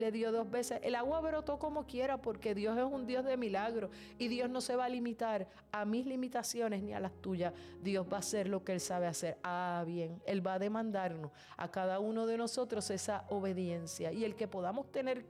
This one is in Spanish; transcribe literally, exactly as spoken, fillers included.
le dio dos veces. El agua brotó como quiera porque Dios es un Dios de milagros y Dios no se va a limitar a mis limitaciones ni a las tuyas. Dios va a hacer lo que Él sabe hacer. Ah, bien, Él va a demandarnos a cada uno de nosotros esa obediencia, y el que podamos tener